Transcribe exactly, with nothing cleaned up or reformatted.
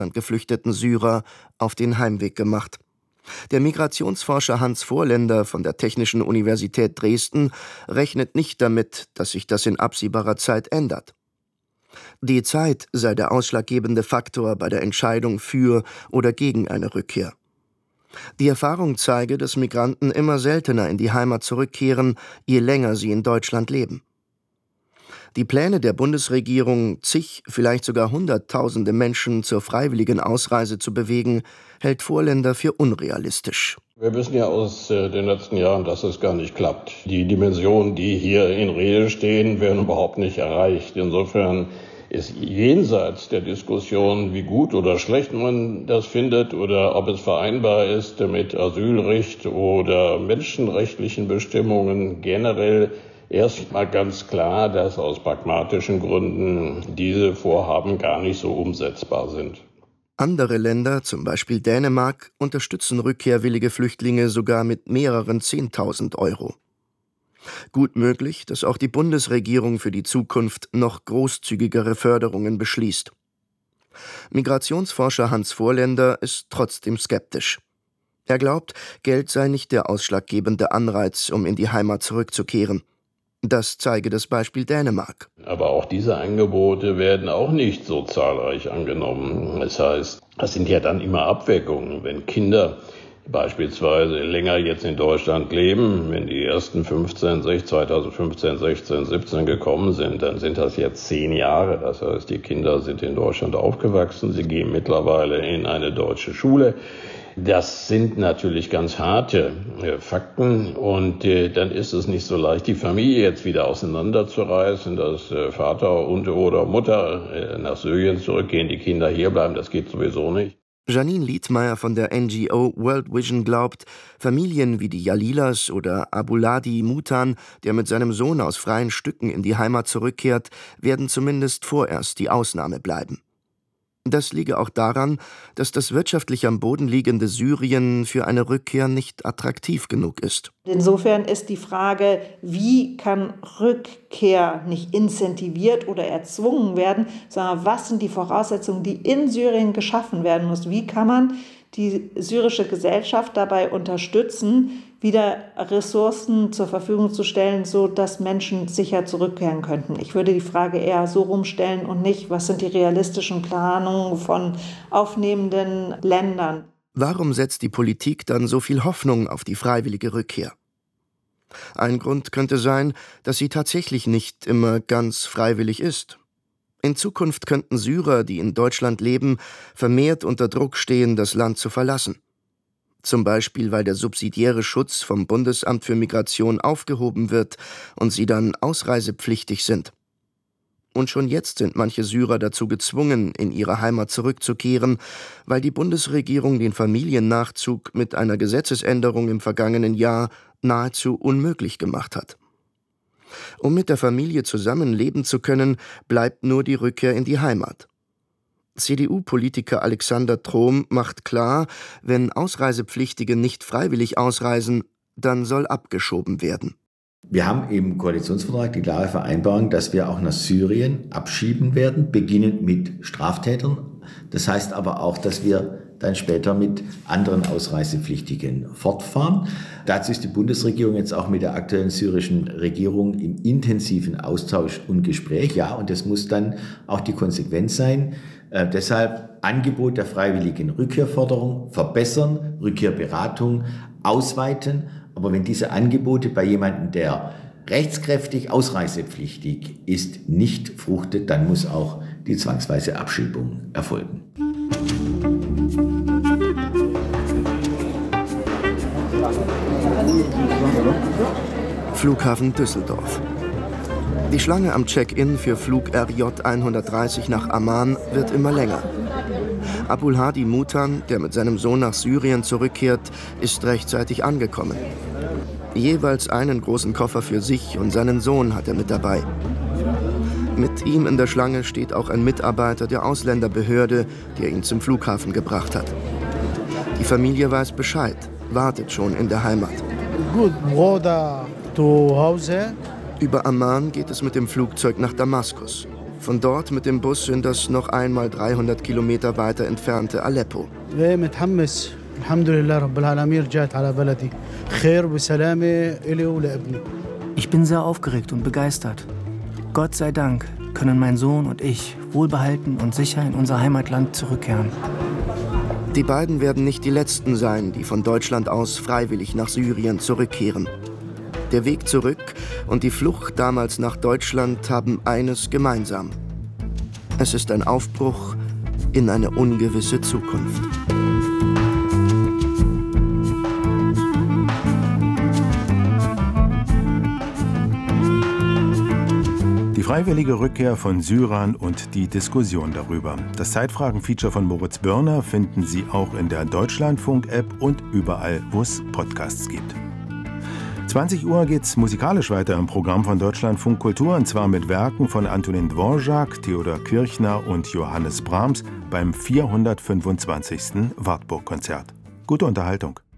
geflüchteten Syrer auf den Heimweg gemacht. Der Migrationsforscher Hans Vorländer von der Technischen Universität Dresden rechnet nicht damit, dass sich das in absehbarer Zeit ändert. Die Zeit sei der ausschlaggebende Faktor bei der Entscheidung für oder gegen eine Rückkehr. Die Erfahrung zeige, dass Migranten immer seltener in die Heimat zurückkehren, je länger sie in Deutschland leben. Die Pläne der Bundesregierung, zig, vielleicht sogar hunderttausende Menschen zur freiwilligen Ausreise zu bewegen, hält Vorländer für unrealistisch. Wir wissen ja aus äh, den letzten Jahren, dass es gar nicht klappt. Die Dimensionen, die hier in Rede stehen, werden überhaupt nicht erreicht. Insofern ist jenseits der Diskussion, wie gut oder schlecht man das findet oder ob es vereinbar ist mit Asylrecht oder menschenrechtlichen Bestimmungen generell, erstmal ganz klar, dass aus pragmatischen Gründen diese Vorhaben gar nicht so umsetzbar sind. Andere Länder, zum Beispiel Dänemark, unterstützen rückkehrwillige Flüchtlinge sogar mit mehreren Zehntausend Euro. Gut möglich, dass auch die Bundesregierung für die Zukunft noch großzügigere Förderungen beschließt. Migrationsforscher Hans Vorländer ist trotzdem skeptisch. Er glaubt, Geld sei nicht der ausschlaggebende Anreiz, um in die Heimat zurückzukehren. Das zeige das Beispiel Dänemark. Aber auch diese Angebote werden auch nicht so zahlreich angenommen. Das heißt, das sind ja dann immer Abwägungen. Wenn Kinder beispielsweise länger jetzt in Deutschland leben, wenn die ersten fünfzehn, zweitausendfünfzehn, sechzehn, siebzehn gekommen sind, dann sind das jetzt zehn Jahre. Das heißt, die Kinder sind in Deutschland aufgewachsen, sie gehen mittlerweile in eine deutsche Schule. Das sind natürlich ganz harte äh, Fakten und äh, dann ist es nicht so leicht, die Familie jetzt wieder auseinanderzureißen, dass äh, Vater und oder Mutter äh, nach Syrien zurückgehen, die Kinder hier bleiben, das geht sowieso nicht. Janine Liedmeyer von der N G O World Vision glaubt, Familien wie die Jalilas oder Abuladi Mutan, der mit seinem Sohn aus freien Stücken in die Heimat zurückkehrt, werden zumindest vorerst die Ausnahme bleiben. Das liege auch daran, dass das wirtschaftlich am Boden liegende Syrien für eine Rückkehr nicht attraktiv genug ist. Insofern ist die Frage, wie kann Rückkehr nicht incentiviert oder erzwungen werden, sondern was sind die Voraussetzungen, die in Syrien geschaffen werden müssen? Wie kann man die syrische Gesellschaft dabei unterstützen, wieder Ressourcen zur Verfügung zu stellen, sodass Menschen sicher zurückkehren könnten. Ich würde die Frage eher so rumstellen und nicht, was sind die realistischen Planungen von aufnehmenden Ländern. Warum setzt die Politik dann so viel Hoffnung auf die freiwillige Rückkehr? Ein Grund könnte sein, dass sie tatsächlich nicht immer ganz freiwillig ist. In Zukunft könnten Syrer, die in Deutschland leben, vermehrt unter Druck stehen, das Land zu verlassen. Zum Beispiel, weil der subsidiäre Schutz vom Bundesamt für Migration aufgehoben wird und sie dann ausreisepflichtig sind. Und schon jetzt sind manche Syrer dazu gezwungen, in ihre Heimat zurückzukehren, weil die Bundesregierung den Familiennachzug mit einer Gesetzesänderung im vergangenen Jahr nahezu unmöglich gemacht hat. Um mit der Familie zusammenleben zu können, bleibt nur die Rückkehr in die Heimat. C D U-Politiker Alexander Trom macht klar, wenn Ausreisepflichtige nicht freiwillig ausreisen, dann soll abgeschoben werden. Wir haben im Koalitionsvertrag die klare Vereinbarung, dass wir auch nach Syrien abschieben werden, beginnend mit Straftätern. Das heißt aber auch, dass wir dann später mit anderen Ausreisepflichtigen fortfahren. Dazu ist die Bundesregierung jetzt auch mit der aktuellen syrischen Regierung im intensiven Austausch und Gespräch. Ja, und das muss dann auch die Konsequenz sein. Äh, deshalb Angebot der freiwilligen Rückkehrforderung verbessern, Rückkehrberatung ausweiten. Aber wenn diese Angebote bei jemandem, der rechtskräftig ausreisepflichtig ist, nicht fruchtet, dann muss auch die zwangsweise Abschiebung erfolgen. Flughafen Düsseldorf. Die Schlange am Check-in für Flug R J hundertdreißig nach Amman wird immer länger. Abulhadi Mutan, der mit seinem Sohn nach Syrien zurückkehrt, ist rechtzeitig angekommen. Jeweils einen großen Koffer für sich und seinen Sohn hat er mit dabei. Mit ihm in der Schlange steht auch ein Mitarbeiter der Ausländerbehörde, der ihn zum Flughafen gebracht hat. Die Familie weiß Bescheid, wartet schon in der Heimat. Gut, Bruder, zu Hause. Über Amman geht es mit dem Flugzeug nach Damaskus. Von dort mit dem Bus in das noch einmal dreihundert Kilometer weiter entfernte Aleppo. Ich bin sehr aufgeregt und begeistert. Gott sei Dank können mein Sohn und ich wohlbehalten und sicher in unser Heimatland zurückkehren. Die beiden werden nicht die Letzten sein, die von Deutschland aus freiwillig nach Syrien zurückkehren. Der Weg zurück und die Flucht damals nach Deutschland haben eines gemeinsam. Es ist ein Aufbruch in eine ungewisse Zukunft. Die freiwillige Rückkehr von Syrern und die Diskussion darüber. Das Zeitfragen-Feature von Moritz Börner finden Sie auch in der Deutschlandfunk-App und überall, wo es Podcasts gibt. zwanzig Uhr geht's musikalisch weiter im Programm von Deutschlandfunk Kultur, und zwar mit Werken von Antonin Dvorak, Theodor Kirchner und Johannes Brahms beim vierhundertfünfundzwanzigsten Wartburg-Konzert. Gute Unterhaltung.